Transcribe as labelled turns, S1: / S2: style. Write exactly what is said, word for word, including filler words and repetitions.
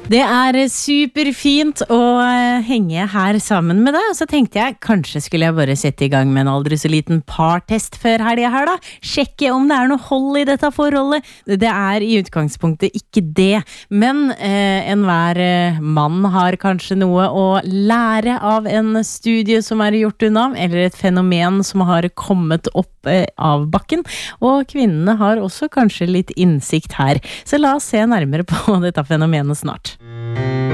S1: Det er superfint å henge her sammen med deg, og så tenkte jeg, kanskje skulle jeg bare sette i gang med en aldri så liten partest før helgen her da, sjekke om det er noe hold i dette forholdet. Det er i utgangspunktet ikke det, men eh, enhver eh, mann har kanskje noe å lære av en studie som er gjort unna, eller et fenomen som har kommet opp eh, av bakken, og kvinnene har også kanskje litt innsikt her. Så la oss se nærmere på dette fenomenet snart.